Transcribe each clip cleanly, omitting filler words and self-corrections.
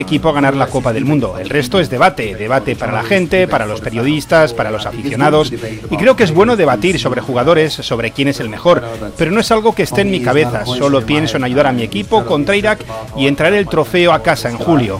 equipo a ganar la Copa del Mundo. El resto es debate para la gente, para los periodistas, para los aficionados, y creo que es bueno debatir sobre jugadores, sobre quién es el mejor, pero no es algo que esté en mi cabeza. Solo pienso en ayudar a mi equipo contra Irak y en traer el trofeo a casa en julio.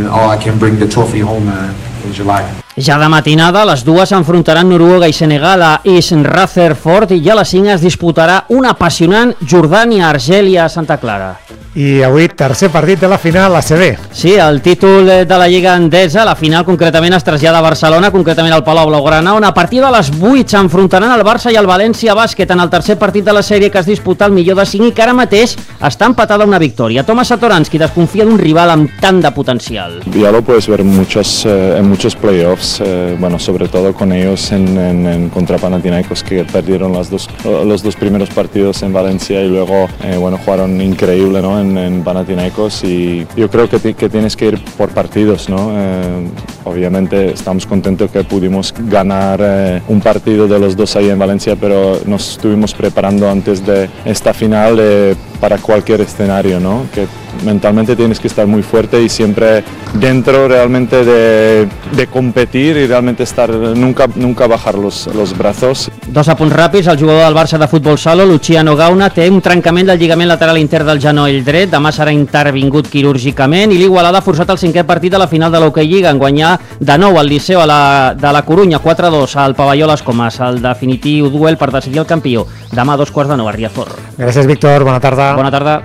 Ja de matinada, a les 2 s'enfrontaran Noruega i Senegal a East Rutherford i a les 5 es disputarà un apassionant Jordània-Argèlia-Santa Clara. I avui tercer partit de la final ACB. Sí, el títol de la Lliga Endesa, la final concretament es trasllada a Barcelona, concretament al Palau Blaugrana, on a partir de les 8 s'enfrontaran el Barça i el València Bàsquet en el tercer partit de la sèrie que es disputa al millor de 5 i que ara mateix està empatada una victòria. Tomàs Satoranski desconfia d'un rival amb tant de potencial. Ya lo puedes ver en muchos playoffs, bueno, sobre todo con ellos en contra Panathinaikos, que perdieron los dos primeros partidos en Valencia y luego bueno, jugaron increíble, ¿no? en Panathinaikos, y yo creo que tienes que ir por partidos, ¿no? Obviamente estamos contentos que pudimos ganar un partido de los dos ahí en Valencia, pero nos estuvimos preparando antes de esta final para cualquier escenario, ¿no? Que mentalmente tienes que estar muy fuerte y siempre dentro realmente de competir y realmente estar, nunca bajar los brazos. Dos apunts ràpids, el jugador del Barça de futbol sala, Luciano Gauna, té un trencament del lligament lateral intern del genoll dret, demà serà intervingut quirúrgicament, i l'Igualada ha forçat el 5è partit de la final de l'Hockey Lliga en guanyar de nou el Liceo de la Corunya 4-2 al Pavelló Les Comas, el definitiu duel per decidir el campió, demà a 2:15 a Riazor. Gràcies, Víctor, bona tarda. Bona tarda.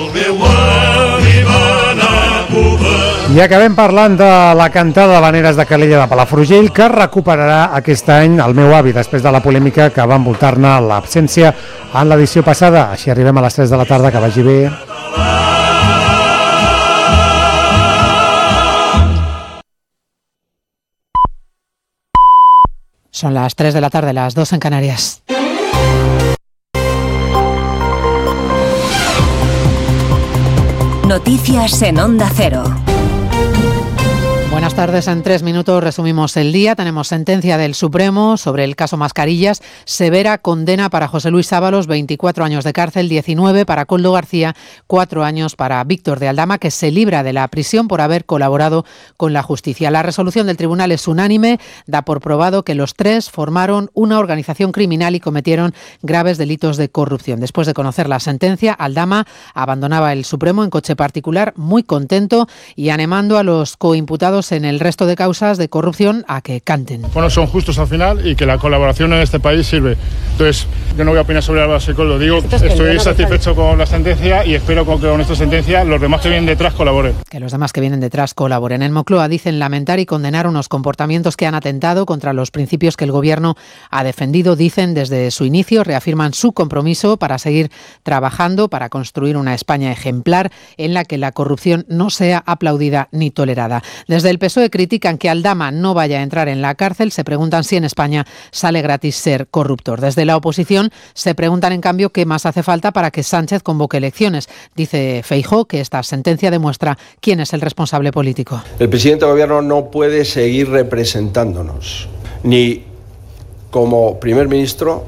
I acabem parlant de la cantada d'habaneres de Calella de Palafrugell, que recuperarà aquest any el meu avi, després de la polèmica que va envoltar-ne l'absència en l'edició passada. Així arribem a les 3 de la tarda, que vagi bé. Son las 3 de la tarde, las 2 en Canarias. Noticias en Onda Cero. Buenas tardes, en 3 minutos resumimos el día. Tenemos sentencia del Supremo sobre el caso Mascarillas, severa condena para José Luis Ábalos, 24 años de cárcel, 19 para Koldo García, 4 años para Víctor de Aldama, que se libra de la prisión por haber colaborado con la justicia. La resolución del tribunal es unánime, da por probado que los 3 formaron una organización criminal y cometieron graves delitos de corrupción. Después de conocer la sentencia, Aldama abandonaba el Supremo en coche particular, muy contento y animando a los coimputados en el resto de causas de corrupción a que canten. Bueno, son justos al final y que la colaboración en este país sirve. Entonces, yo no voy a opinar sobre Álvaro Secol, lo digo, estoy satisfecho con la sentencia y espero que con esta sentencia los demás que vienen detrás colaboren. Que los demás que vienen detrás colaboren. En Moncloa dicen lamentar y condenar unos comportamientos que han atentado contra los principios que el Gobierno ha defendido. Dicen desde su inicio, reafirman su compromiso para seguir trabajando para construir una España ejemplar en la que la corrupción no sea aplaudida ni tolerada. Desde el PSOE critican que Aldama no vaya a entrar en la cárcel, se preguntan si en España sale gratis ser corruptor. Desde la oposición se preguntan en cambio qué más hace falta para que Sánchez convoque elecciones. Dice Feijóo que esta sentencia demuestra quién es el responsable político. El presidente del Gobierno no puede seguir representándonos, ni como primer ministro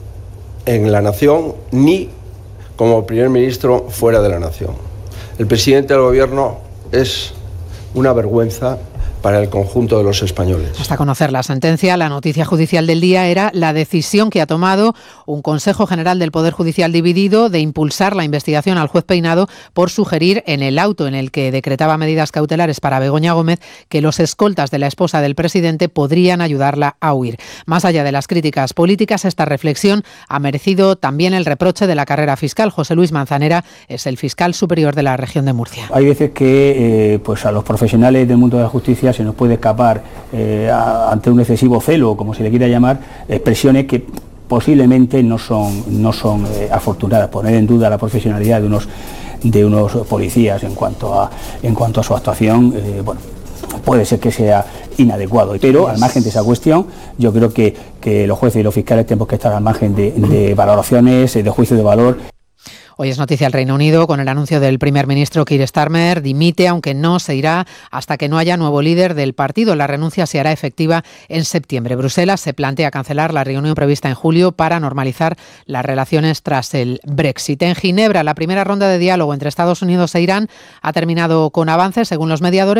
en la nación, ni como primer ministro fuera de la nación. El presidente del Gobierno es una vergüenza para el conjunto de los españoles. Hasta conocer la sentencia, la noticia judicial del día era la decisión que ha tomado un Consejo General del Poder Judicial dividido de impulsar la investigación al juez Peinado por sugerir en el auto en el que decretaba medidas cautelares para Begoña Gómez que los escoltas de la esposa del presidente podrían ayudarla a huir. Más allá de las críticas políticas, esta reflexión ha merecido también el reproche de la carrera fiscal. José Luis Manzanera es el fiscal superior de la región de Murcia. Hay veces que pues a los profesionales del mundo de la justicia se nos puede escapar ante un excesivo celo, como se le quiera llamar, expresiones que posiblemente no son afortunadas. Poner en duda la profesionalidad de unos policías en cuanto a su actuación, bueno, puede ser que sea inadecuado, pero al margen de esa cuestión, yo creo que los jueces y los fiscales tenemos que estar al margen de valoraciones, de juicios de valor. Hoy es noticia el Reino Unido con el anuncio del primer ministro Keir Starmer. Dimite, aunque no se irá hasta que no haya nuevo líder del partido. La renuncia se hará efectiva en septiembre. Bruselas se plantea cancelar la reunión prevista en julio para normalizar las relaciones tras el Brexit. En Ginebra, la primera ronda de diálogo entre Estados Unidos e Irán ha terminado con avances, según los mediadores.